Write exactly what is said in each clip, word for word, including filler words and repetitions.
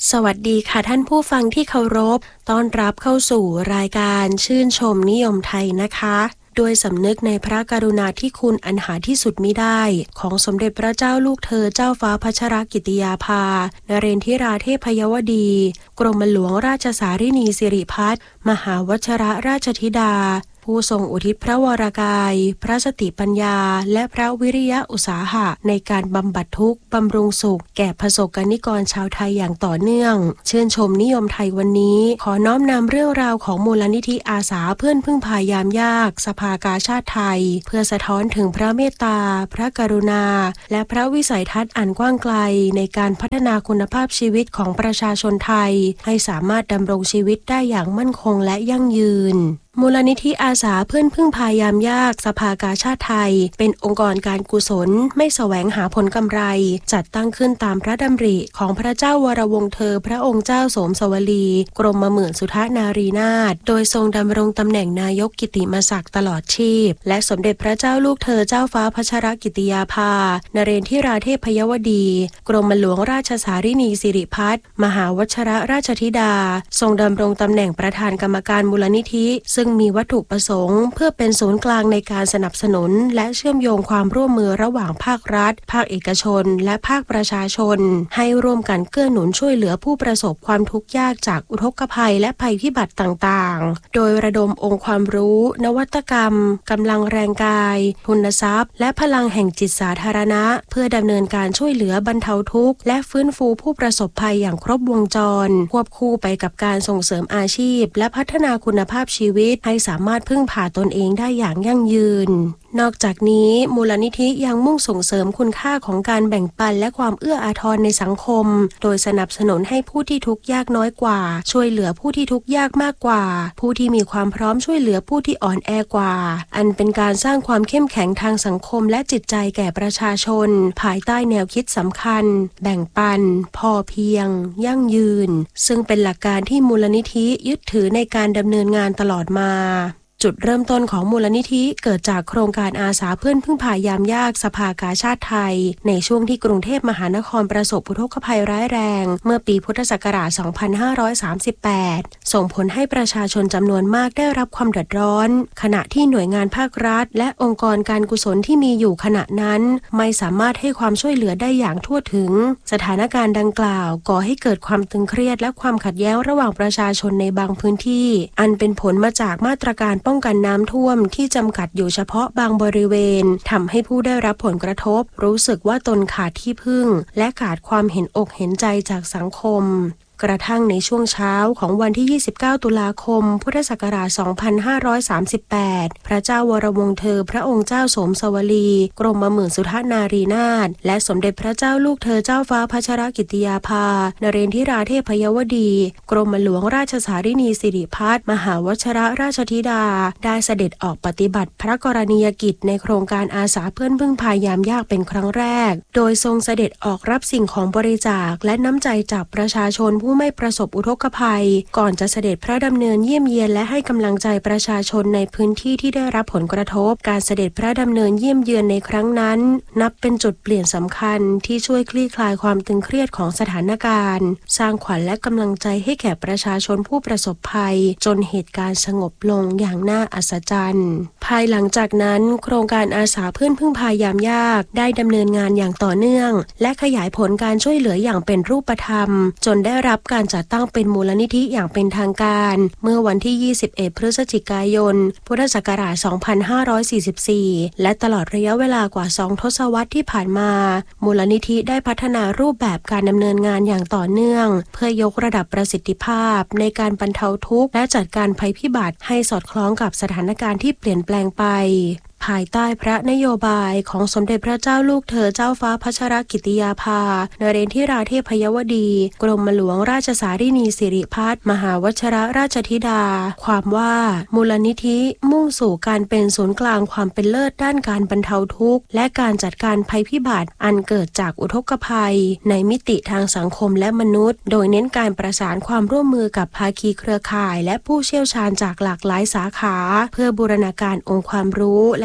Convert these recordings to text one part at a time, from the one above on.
สวัสดีค่ะท่านผู้ฟังที่เคารพต้อนรับเข้าสู่รายการชื่นชมนิยมไทยนะคะด้วยสำนึกในพระกรุณาธิคุณอันหาที่สุดมิได้ของสมเด็จพระเจ้าลูกเธอเจ้าฟ้าพัชรกิติยาภานเรนทิราเทพยวดีกรมหลวงราชสารินีสิริพัฒน์มหาวชรราชธิดาผู้ทรงอุทิศพระวรกายพระสติปัญญาและพระวิริยะอุตสาหะในการบำบัดทุกข์บำรุงสุขแก่ประสบกนิกรชาวไทยอย่างต่อเนื่องชื่นชมนิยมไทยวันนี้ขอน้อมนำเรื่องราวของมูลนิธิอาสาเพื่อนพึ่งพายามยากสภากาชาติไทยเพื่อสะท้อนถึงพระเมตตาพระกรุณาและพระวิสัยทัศน์อันกว้างไกลในการพัฒนาคุณภาพชีวิตของประชาชนไทยให้สามารถดำรงชีวิตได้อย่างมั่นคงและยั่งยืนมูลนิธิอาสาเพื่อนพึ่งพายามยากสภากาชาติไทยเป็นองค์กรการกุศลไม่แสวงหาผลกำไรจัดตั้งขึ้นตามพระดำริของพระเจ้าวรวงศ์เธอพระองค์เจ้าโสมสวลีกรมหมื่นสุทนารีนาถโดยทรงดำรงตำแหน่งนายกกิติมศักดิ์ตลอดชีพและสมเด็จพระเจ้าลูกเธอเจ้าฟ้าพัชรกิติยาภานเรนทิราเทพยวดีกรมหลวงราชสารินีสิริพัฒน์มหาวชรราชธิดาทรงดำรงตำแหน่งประธานกรรมการมูลนิธิซึ่งมีวัตถุประสงค์เพื่อเป็นศูนย์กลางในการสนับสนุนและเชื่อมโยงความร่วมมือระหว่างภาครัฐภาคเอกชนและภาคประชาชนให้ร่วมกันเกื้อหนุนช่วยเหลือผู้ประสบความทุกข์ยากจากอุทกภัยและภัยพิบัติต่างๆโดยระดมองค์ความรู้นวัตกรรมกำลังแรงกายทุนทรัพย์และพลังแห่งจิตสาธารณะเพื่อดำเนินการช่วยเหลือบรรเทาทุกข์และฟื้นฟูผู้ประสบภัยอย่างครบวงจรควบคู่ไปกับการส่งเสริมอาชีพและพัฒนาคุณภาพชีวิตให้สามารถพึ่งพาตนเองได้อย่างยั่งยืนนอกจากนี้มูลนิธิยังมุ่งส่งเสริมคุณค่าของการแบ่งปันและความเอื้ออาทรในสังคมโดยสนับสนุนให้ผู้ที่ทุกข์ยากน้อยกว่าช่วยเหลือผู้ที่ทุกข์ยากมากกว่าผู้ที่มีความพร้อมช่วยเหลือผู้ที่อ่อนแอกว่าอันเป็นการสร้างความเข้มแข็งทางสังคมและจิตใจแก่ประชาชนภายใต้แนวคิดสำคัญแบ่งปันพอเพียงยั่งยืนซึ่งเป็นหลักการที่มูลนิธิยึดถือในการดำเนินงานตลอดมาจุดเริ่มต้นของมูลนิธิเกิดจากโครงการอาสาเพื่อนพึ่งพายามยากสภากาชาติไทยในช่วงที่กรุงเทพมหานครประสบอุทกภัยร้ายแรงเมื่อปีพุทธศักราช สองพันห้าร้อยสามสิบแปด ส่งผลให้ประชาชนจำนวนมากได้รับความเดือดร้อนขณะที่หน่วยงานภาครัฐและองค์กรการกุศลที่มีอยู่ขณะนั้นไม่สามารถให้ความช่วยเหลือได้อย่างทั่วถึงสถานการณ์ดังกล่าวก่อให้เกิดความตึงเครียดและความขัดแย้งระหว่างประชาชนในบางพื้นที่อันเป็นผลมาจากมาตรการป้องกันน้ำท่วมที่จำกัดอยู่เฉพาะบางบริเวณทำให้ผู้ได้รับผลกระทบรู้สึกว่าตนขาดที่พึ่งและขาดความเห็นอกเห็นใจจากสังคมกระทั่งในช่วงเช้าของวันที่ยี่สิบเก้าตุลาคมพุทธศักราช สองพันห้าร้อยสามสิบแปด พระเจ้าวรวงศ์เธอพระองค์เจ้าโสมสวลีกรมหมื่นสุทนารีนาถและสมเด็จพระเจ้าลูกเธอเจ้าฟ้าพัชรกิติยาภานเรนทิราเทพยวดีกรมหลวงราชสารินีสิริพัฒน์มหาวชรราชธิดาได้เสด็จออกปฏิบัติพระกรณียกิจในโครงการอาสาเพื่อนพึ่งพายามยากเป็นครั้งแรกโดยทรงเสด็จออกรับสิ่งของบริจาคและน้ำใจจากประชาชนผู้ไม่ประสบอุทกภัยก่อนจะเสด็จพระดำเนินเยี่ยมเยียนและให้กำลังใจประชาชนในพื้นที่ที่ได้รับผลกระทบการเสด็จพระดำเนินเยี่ยมเยือนในครั้งนั้นนับเป็นจุดเปลี่ยนสำคัญที่ช่วยคลี่คลายความตึงเครียดของสถานการณ์สร้างขวัญและกำลังใจให้แก่ประชาชนผู้ประสบภัยจนเหตุการณ์สงบลงอย่างน่าอัศจรรย์ภายหลังจากนั้นโครงการอาสาเพื่อนพึ่งพายามยากได้ดำเนินงานอย่างต่อเนื่องและขยายผลการช่วยเหลืออย่างเป็นรูปธรรมจนได้รับการจัดตั้งเป็นมูลนิธิอย่างเป็นทางการเมื่อวันที่ยี่สิบเอ็ดพฤศจิกายนพุทธศักราช สองพันห้าร้อยสี่สิบสี่ และตลอดระยะเวลากว่าสองทศวรรษที่ผ่านมามูลนิธิได้พัฒนารูปแบบการดำเนินงานอย่างต่อเนื่องเพื่อยกระดับประสิทธิภาพในการบรรเทาทุกข์และจัดการภัยพิบัติให้สอดคล้องกับสถานการณ์ที่เปลี่ยนแปลงไป ภายใต้พระนโยบายของสมเด็จพระเจ้าลูกเธอเจ้าฟ้าพัชรกิติยาภานเรนทิราเทพยวดีกรมหลวงราชสารินีสิริพัฒน์มหาวชรราชธิดาความว่ามูลนิธิมุ่งสู่การเป็นศูนย์กลางความเป็นเลิศด้านการบรรเทาทุกข์และการจัดการภัยพิบัติอันเกิดจากอุทกภัยในมิติทางสังคมและมนุษย์โดยเน้นการประสานความร่วมมือกับภาคีเครือข่ายและผู้เชี่ยวชาญจากหลากหลายสาขาเพื่อบูรณาการองค์ความรู้และ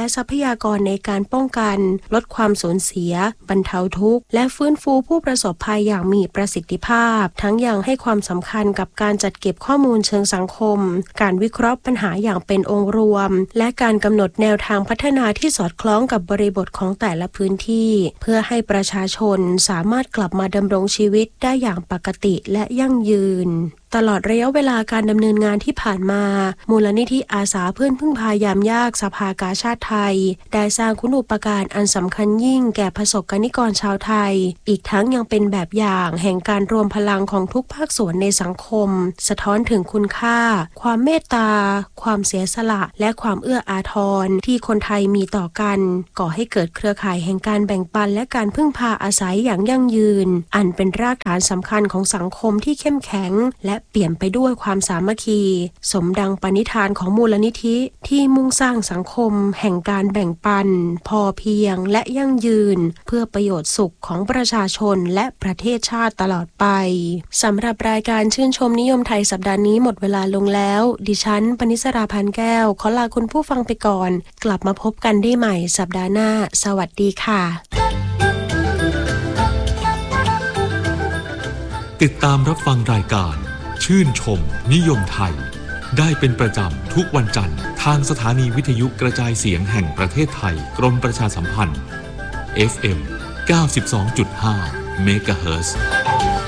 ทรัพยากรในการป้องกันลดความสูญเสียบรรเทาทุกข์และฟื้นฟูผู้ประสบภัยอย่างมีประสิทธิภาพทั้งยังให้ความสำคัญกับการจัดเก็บข้อมูลเชิงสังคมการวิเคราะห์ปัญหาอย่างเป็นองค์รวมและการกำหนดแนวทางพัฒนาที่สอดคล้องกับบริบทของแต่ละพื้นที่เพื่อให้ประชาชนสามารถกลับมาดำรงชีวิตได้อย่างปกติและยั่งยืนตลอดระยะเวลาการดำเนินงานที่ผ่านมามูลนิธิอาสาเพื่อนพึ่งพายามยากสภากาชาดไทยได้สร้างคุณูปการอันสำคัญยิ่งแก่ประสบกนิกรชาวไทยอีกทั้งยังเป็นแบบอย่างแห่งการรวมพลังของทุกภาคส่วนในสังคมสะท้อนถึงคุณค่าความเมตตาความเสียสละและความเอื้ออาทรที่คนไทยมีต่อกันก่อให้เกิดเครือข่ายแห่งการแบ่งปันและการพึ่งพาอาศัยอย่างยั่งยืนอันเป็นรากฐานสำคัญของสังคมที่เข้มแข็งและเปลี่ยนไปด้วยความสามัคคีสมดังปณิธานของมูลนิธิที่มุ่งสร้างสังคมแห่งการแบ่งปันพอเพียงและยั่งยืนเพื่อประโยชน์สุขของประชาชนและประเทศชาติตลอดไปสำหรับรายการชื่นชมนิยมไทยสัปดาห์นี้หมดเวลาลงแล้วดิฉันปณิสราพันแก้วขอลาคุณผู้ฟังไปก่อนกลับมาพบกันได้ใหม่สัปดาห์หน้าสวัสดีค่ะติดตามรับฟังรายการชื่นชมนิยมไทยได้เป็นประจำทุกวันจันทร์ทางสถานีวิทยุกระจายเสียงแห่งประเทศไทยกรมประชาสัมพันธ์ เอฟ เอ็ม เก้าสิบสองจุดห้า เมกะเฮิรตซ์